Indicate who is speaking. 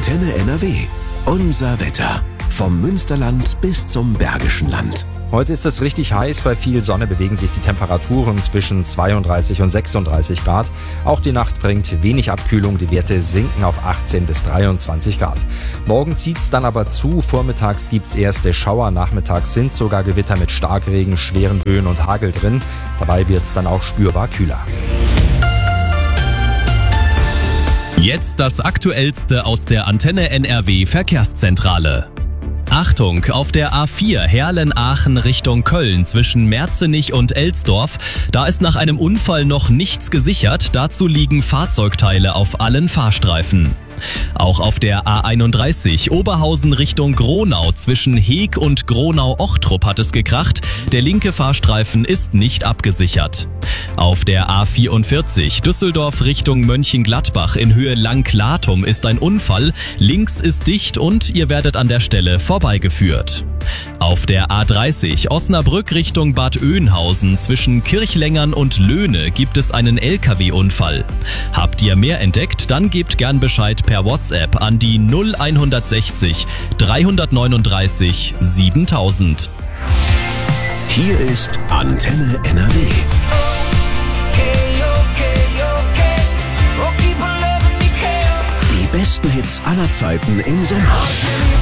Speaker 1: Antenne NRW. Unser Wetter. Vom Münsterland bis zum Bergischen Land.
Speaker 2: Heute ist es richtig heiß, bei viel Sonne bewegen sich die Temperaturen zwischen 32 und 36 Grad. Auch die Nacht bringt wenig Abkühlung, die Werte sinken auf 18 bis 23 Grad. Morgen zieht's dann aber zu, vormittags gibt's erste Schauer, nachmittags sind sogar Gewitter mit Starkregen, schweren Böen und Hagel drin. Dabei wird's dann auch spürbar kühler.
Speaker 3: Jetzt das Aktuellste aus der Antenne NRW Verkehrszentrale. Achtung, auf der A4 Herlen-Aachen Richtung Köln zwischen Merzenich und Elsdorf, da ist nach einem Unfall noch nichts gesichert, dazu liegen Fahrzeugteile auf allen Fahrstreifen. Auch auf der A31 Oberhausen Richtung Gronau zwischen Heeg und Gronau-Ochtrup hat es gekracht. Der linke Fahrstreifen ist nicht abgesichert. Auf der A44 Düsseldorf Richtung Mönchengladbach in Höhe Langklatum ist ein Unfall. Links ist dicht und ihr werdet an der Stelle vorbeigeführt. Auf der A30 Osnabrück Richtung Bad Oeynhausen zwischen Kirchlängern und Löhne gibt es einen LKW-Unfall. Habt ihr mehr entdeckt, dann gebt gern Bescheid per WhatsApp an die 0160 339 7000.
Speaker 1: Hier ist Antenne NRW. Die besten Hits aller Zeiten im Sommer.